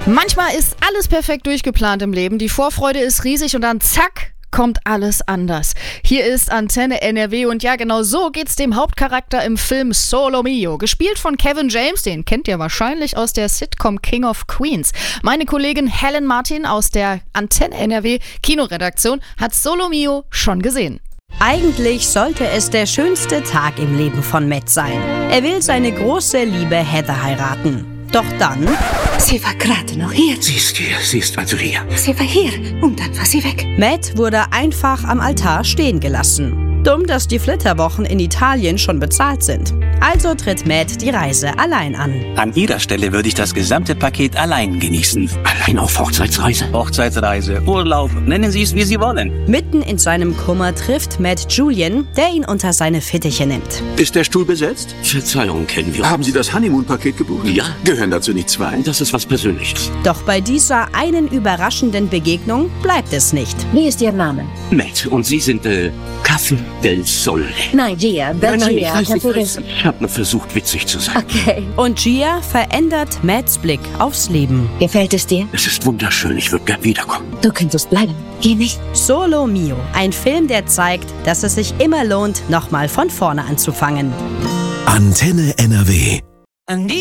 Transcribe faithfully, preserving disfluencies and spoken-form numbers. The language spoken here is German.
Manchmal ist alles perfekt durchgeplant im Leben. Die Vorfreude ist riesig und dann zack, kommt alles anders. Hier ist Antenne N R W und ja, genau so geht's dem Hauptcharakter im Film Solo Mio. Gespielt von Kevin James, den kennt ihr wahrscheinlich aus der Sitcom King of Queens. Meine Kollegin Helen Martin aus der Antenne N R W Kinoredaktion hat Solo Mio schon gesehen. Eigentlich sollte es der schönste Tag im Leben von Matt sein. Er will seine große Liebe Heather heiraten. Doch dann... Sie war gerade noch hier. Sie ist hier, sie ist also hier. Sie war hier und dann war sie weg. Matt wurde einfach am Altar stehen gelassen. Dumm, dass die Flitterwochen in Italien schon bezahlt sind. Also tritt Matt die Reise allein an. An Ihrer Stelle würde ich das gesamte Paket allein genießen. Allein auf Hochzeitsreise? Hochzeitsreise, Urlaub, nennen Sie es, wie Sie wollen. Mitten in seinem Kummer trifft Matt Julian, der ihn unter seine Fittiche nimmt. Ist der Stuhl besetzt? Verzeihung, kennen wir. Haben Sie das Honeymoon-Paket gebucht? Ja. Gehören dazu nicht zwei? Das ist was Persönliches. Doch bei dieser einen überraschenden Begegnung bleibt es nicht. Wie ist Ihr Name? Matt, und Sie sind, äh, Café del Sole. Nein, Gia. Nein, nein, ich Gia. weiß, ich weiß. Ich habe nur versucht, witzig zu sein. Okay. Und Gia verändert Matts Blick aufs Leben. Gefällt es dir? Es ist wunderschön, ich würde gern wiederkommen. Du könntest bleiben. Geh nicht. Solo Mio, ein Film, der zeigt, dass es sich immer lohnt, nochmal von vorne anzufangen. Antenne N R W.